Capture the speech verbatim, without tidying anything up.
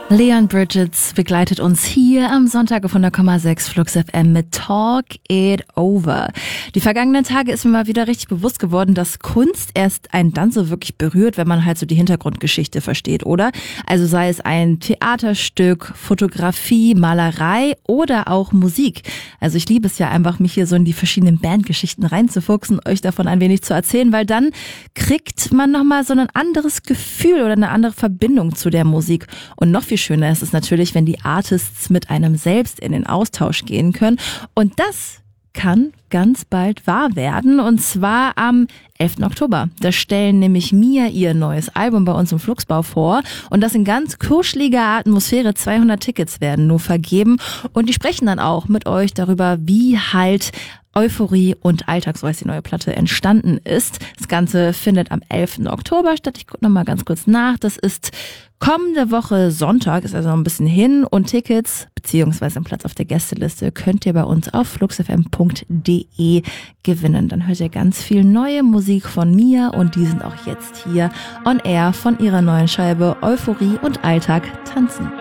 Leon Bridges begleitet uns hier am Sonntag auf hundert Komma sechs Flux F M mit Talk It Over. Die vergangenen Tage ist mir mal wieder richtig bewusst geworden, dass Kunst erst einen dann so wirklich berührt, wenn man halt so die Hintergrundgeschichte versteht, oder? Also sei es ein Theaterstück, Fotografie, Malerei oder auch Musik. Also ich liebe es ja einfach, mich hier so in die verschiedenen Bandgeschichten reinzufuchsen, euch davon ein wenig zu erzählen, weil dann kriegt man nochmal so ein anderes Gefühl oder eine andere Verbindung zu der Musik. Und noch viel schöner ist es natürlich, wenn die Artists mit einem selbst in den Austausch gehen können. Und das kann ganz bald wahr werden, und zwar am elften Oktober. Da stellen nämlich Mia ihr neues Album bei uns im Fluxbau vor, und das in ganz kuscheliger Atmosphäre. zweihundert Tickets werden nur vergeben, und die sprechen dann auch mit euch darüber, wie halt Euphorie und Alltag, so heißt die neue Platte, entstanden ist. Das Ganze findet am elften Oktober statt. Ich gucke nochmal ganz kurz nach. Das ist kommende Woche Sonntag, ist also noch ein bisschen hin, und Tickets beziehungsweise einen Platz auf der Gästeliste könnt ihr bei uns auf fluxfm punkt de gewinnen. Dann hört ihr ganz viel neue Musik von mir, und die sind auch jetzt hier on air von ihrer neuen Scheibe Euphorie und Alltag tanzen.